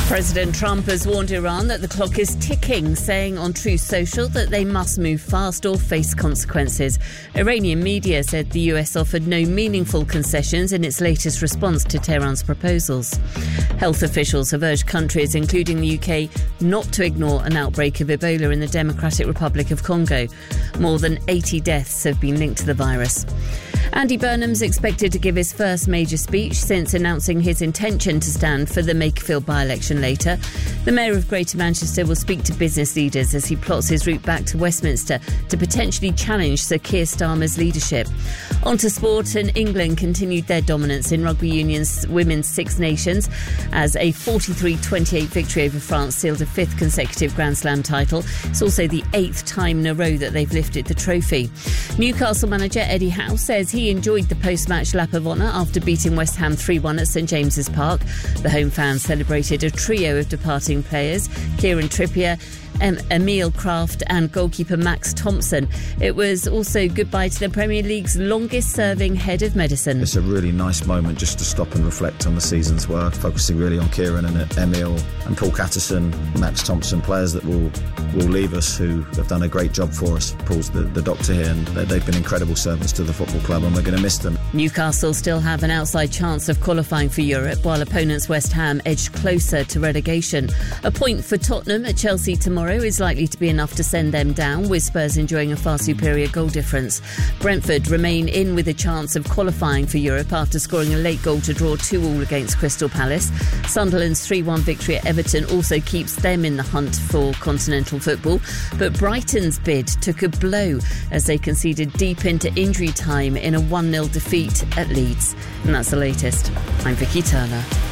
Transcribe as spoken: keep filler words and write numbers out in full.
President Trump has warned Iran that the clock is ticking, saying on Truth Social that they must move fast or face consequences. Iranian media said the U S offered no meaningful concessions in its latest response to Tehran's proposals. Health officials have urged countries, including the U K, not to ignore an outbreak of Ebola in the Democratic Republic of Congo. More than eighty deaths have been linked to the virus. Andy Burnham's expected to give his first major speech since announcing his intention to stand for the Makerfield by-election later. The Mayor of Greater Manchester will speak to business leaders as he plots his route back to Westminster to potentially challenge Sir Keir Starmer's leadership. On to sport, and England continued their dominance in Rugby Union's Women's Six Nations as a forty-three twenty-eight victory over France sealed a fifth consecutive Grand Slam title. It's also the eighth time in a row that they've lifted the trophy. Newcastle manager Eddie Howe says he enjoyed the post-match lap of honour after beating West Ham three one at St James's Park. The home fans celebrated a trio of departing players, Kieran Trippier, Um, Emil Kraft and goalkeeper Max Thompson. It was also goodbye to the Premier League's longest-serving head of medicine. It's a really nice moment just to stop and reflect on the season's work, focusing really on Kieran and Emil and Paul Catterson, Max Thompson, players that will will leave us who have done a great job for us. Paul's the, the doctor here, and they've been incredible servants to the football club, and we're going to miss them. Newcastle still have an outside chance of qualifying for Europe, while opponents West Ham edged closer to relegation. A point for Tottenham at Chelsea tomorrow is likely to be enough to send them down, with Spurs enjoying a far superior goal difference. Brentford remain in with a chance of qualifying for Europe after scoring a late goal to draw two all against Crystal Palace. Sunderland's three one victory at Everton also keeps them in the hunt for continental football, but Brighton's bid took a blow as they conceded deep into injury time in a one nil defeat at Leeds. And that's the latest. I'm Vicky Turner.